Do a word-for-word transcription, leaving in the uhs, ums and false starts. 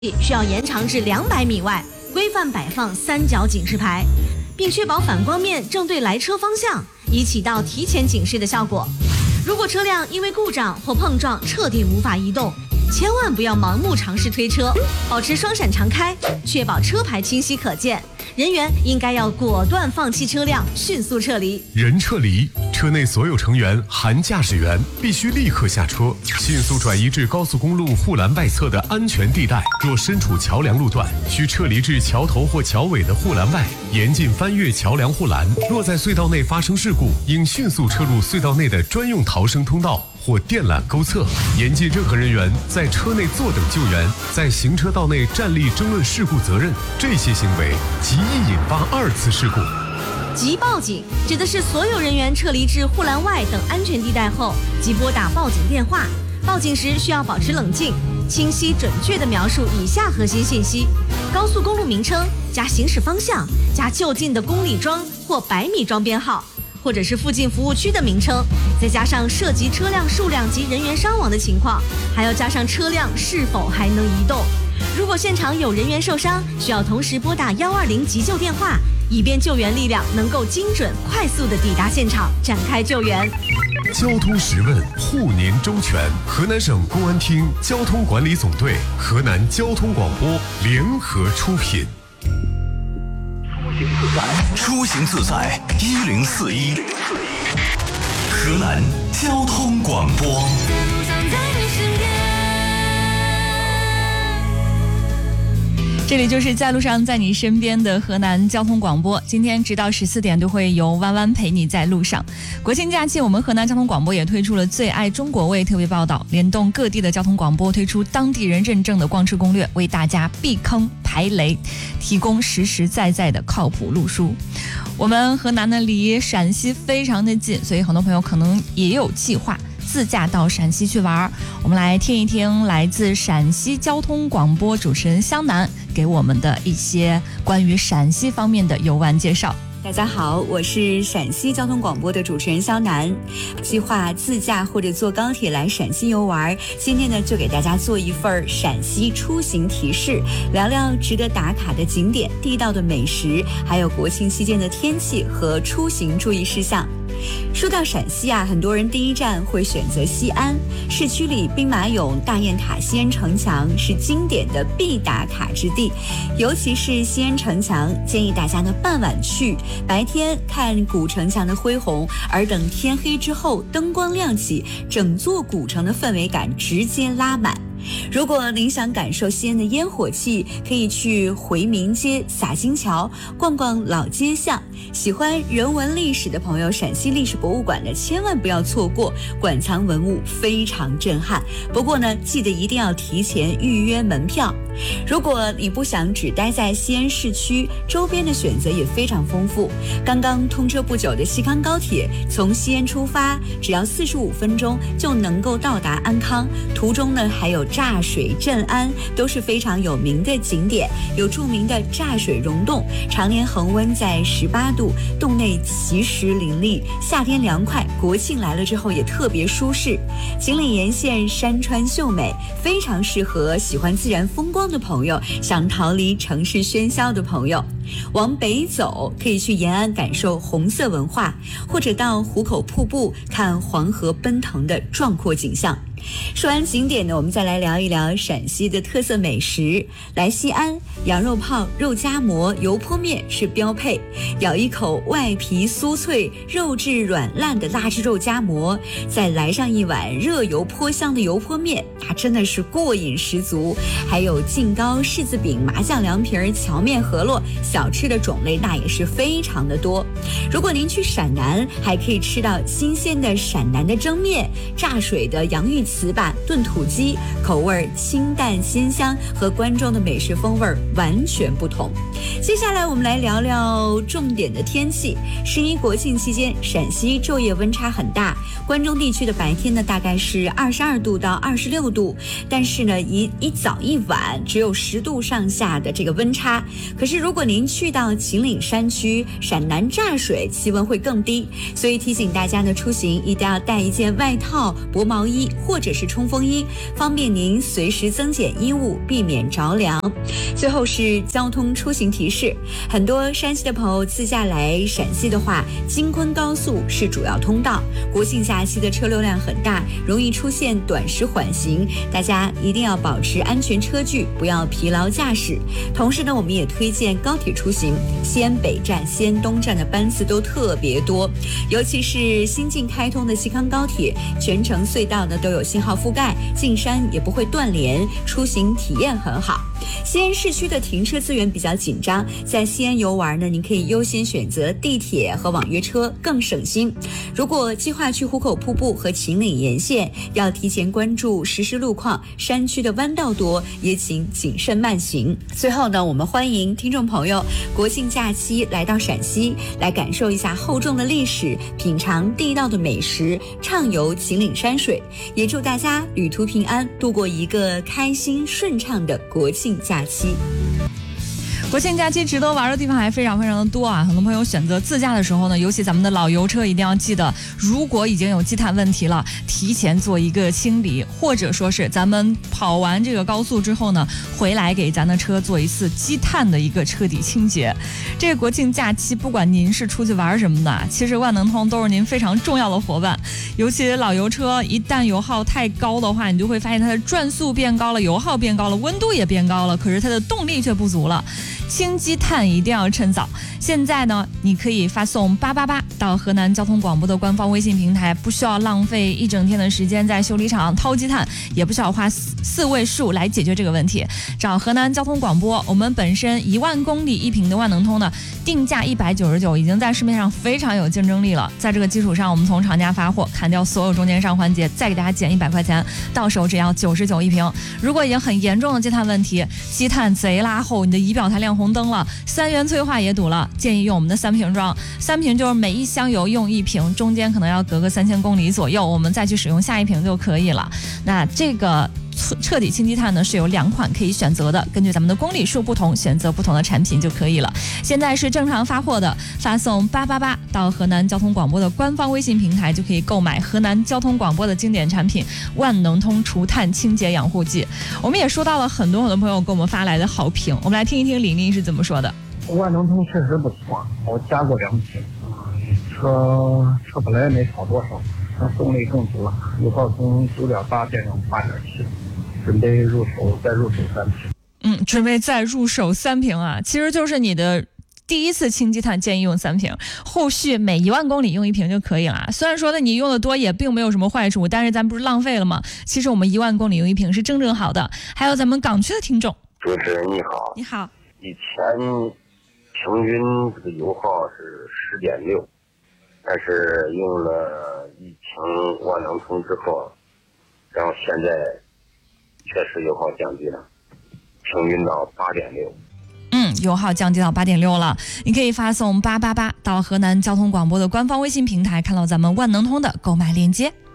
需要延长至两百米外，规范摆放三角警示牌，并确保反光面正对来车方向，以起到提前警示的效果。如果车辆因为故障或碰撞彻底无法移动，千万不要盲目尝试推车，保持双闪常开，确保车牌清晰可见。人员应该要果断放弃车辆，迅速撤离。 人撤离，车内所有成员含驾驶员必须立刻下车，迅速转移至高速公路护栏外侧的安全地带。若身处桥梁路段，需撤离至桥头或桥尾的护栏外，严禁翻越桥梁护栏。若在隧道内发生事故，应迅速撤入隧道内的专用逃生通道或电缆沟侧，严禁任何人员在车内坐等救援，在行车道内站立争论事故责任。这些行为极易引发二次事故。 即报警指的是所有人员撤离至护栏外等安全地带后，即拨打报警电话。报警时需要保持冷静，清晰准确地描述以下核心信息：高速公路名称加行驶方向加就近的公里桩或百米桩编号，或者是附近服务区的名称，再加上涉及车辆数量及人员伤亡的情况，还要加上车辆是否还能移动。如果现场有人员受伤，需要同时拨打一二零急救电话，以便救援力量能够精准快速地抵达现场，展开救援。 交通十问，护您周全。河南省公安厅交通管理总队、河南交通广播联合出品。 出行自在一零四一，河南交通广播。 这里就是在路上在你身边的河南交通广播，今天直到十四点都会由弯弯陪你在路上。国庆假期，我们河南交通广播也推出了最爱中国味特别报道，联动各地的交通广播，推出当地人认证的光车攻略，为大家避坑排雷，提供实实在在的靠谱路书。我们河南呢离陕西非常的近，所以很多朋友可能也有计划自驾到陕西去玩。我们来听一听来自陕西交通广播主持人湘南给我们的一些关于陕西方面的游玩介绍。 大家好，我是陕西交通广播的主持人湘南。计划自驾或者坐高铁来陕西游玩，今天呢就给大家做一份陕西出行提示，聊聊值得打卡的景点、地道的美食，还有国庆期间的天气和出行注意事项。说到陕西啊，很多人第一站会选择西安。市区里兵马俑、大雁塔、西安城墙是经典的必打卡之地，尤其是西安城墙，建议大家呢傍晚去，白天看古城墙的恢宏，而等天黑之后灯光亮起，整座古城的氛围感直接拉满。如果您想感受西安的烟火气，可以去回民街、洒金桥逛逛老街巷。喜欢人文历史的朋友，陕西历史博物馆呢千万不要错过，馆藏文物非常震撼。不过呢，记得一定要提前预约门票。如果你不想只待在西安市区，周边的选择也非常丰富。刚刚通车不久的西康高铁，从西安出发，只要四十五分钟就能够到达安康。途中呢，还有柞水、镇安，都是非常有名的景点。有著名的柞水溶洞，常年恒温在十八度，洞内奇石林立，夏天凉快，国庆来了之后也特别舒适。锦里沿线山川秀美，非常适合喜欢自然风光的朋友，想逃离城市喧嚣的朋友。往北走，可以去延安感受红色文化，或者到壶口瀑布看黄河奔腾的壮阔景象。说完景点呢，我们再来聊一聊陕西的特色美食。来西安，羊肉泡、肉夹馍、油泼面是标配。咬一口外皮酥脆、肉质软烂的腊汁肉夹馍，再来上一碗热油泼香的油泼面，它真的是过瘾十足。还有劲糕、柿子饼、麻酱凉皮、荞面饸饹，小吃的种类那也是非常的多。如果您去陕南，还可以吃到新鲜的陕南的蒸面、柞水的洋芋糍粑、炖土鸡，口味清淡鲜香，和关中的美食风味完全不同。接下来我们来聊聊重点的天气。十一国庆期间，陕西昼夜温差很大，关中地区的白天呢大概是二十二度到二十六度，但是呢一一早一晚只有十度上下的这个温差。可是如果您去到秦岭山区、陕南柞水，气温会更低，所以提醒大家呢，出行一定要带一件外套、薄毛衣或者是冲锋衣，方便您随时增减衣物，避免着凉。最后是交通出行提示，很多山西的朋友自驾来陕西的话，京昆高速是主要通道，国庆假期的车流量很大，容易出现短时缓行，大家一定要保持安全车距，不要疲劳驾驶。同时呢，我们也推荐高铁出行，西安北站、西安东站的班次都特别多，尤其是新近开通的西康高铁，全程隧道呢都有信号覆盖，进山也不会断连，出行体验很好。西安市区的停车资源比较紧张，在西安游玩呢，您可以优先选择地铁和网约车，更省心。如果计划去壶口瀑布和秦岭沿线，要提前关注实时路况，山区的弯道多，也请谨慎慢行。最后呢，我们欢迎听众朋友国庆假期来到陕西，来感受一下厚重的历史，品尝地道的美食，畅游秦岭山水。也祝大家旅途平安，度过一个开心顺畅的国庆假期。 国庆假期值得玩的地方还非常非常的多啊！很多朋友选择自驾的时候呢，尤其咱们的老油车一定要记得，如果已经有积碳问题了，提前做一个清理，或者说是咱们跑完这个高速之后呢，回来给咱的车做一次积碳的一个彻底清洁。这个国庆假期，不管您是出去玩什么的，其实万能通都是您非常重要的伙伴。尤其老油车一旦油耗太高的话，你就会发现它的转速变高了，油耗变高了，温度也变高了，可是它的动力却不足了。清积碳一定要趁早。现在呢，你可以发送八八八到河南交通广播的官方微信平台，不需要浪费一整天的时间在修理厂掏积碳，也不需要花四四位数来解决这个问题。找河南交通广播，我们本身一万公里一瓶的万能通呢，定价一百九十九，已经在市面上非常有竞争力了。在这个基础上，我们从厂家发货，砍掉所有中间商环节，再给大家减一百块钱，到手只要九十九一瓶。如果已经很严重的积碳问题，积碳贼拉厚，你的仪表台亮红灯了，三元催化也堵了，建议用我们的三瓶装。三瓶就是每一箱油用一瓶，中间可能要隔个三千公里左右，我们再去使用下一瓶就可以了。那这个彻底清积碳呢是有两款可以选择的，根据咱们的公里数不同，选择不同的产品就可以了。现在是正常发货的，发送八八八到河南交通广播的官方微信平台，就可以购买河南交通广播的经典产品万能通除碳清洁养护剂。我们也收到了很多很多朋友给我们发来的好评，我们来听一听李丽是怎么说的。 万能通确实不错，我加过两次，车车本来也没少多少，那动力更足了，油耗从九点八变成八点七，准备入手再入手三瓶。 嗯，准备再入手三瓶啊，其实就是你的第一次清积碳建议用三瓶，后续每一万公里用一瓶就可以了。虽然说呢你用的多也并没有什么坏处，但是咱不是浪费了吗？其实我们一万公里用一瓶是正正好的。还有咱们港区的听众， 主持人你好， 你好。 以前平均这个油耗是十点六，但是用了一瓶万能通之后，然后现在确实油耗降低了，平均到八点六。 嗯，油耗降低到八点六了。你可以发送八八八到河南交通广播的官方微信平台，看到咱们万能通的购买链接。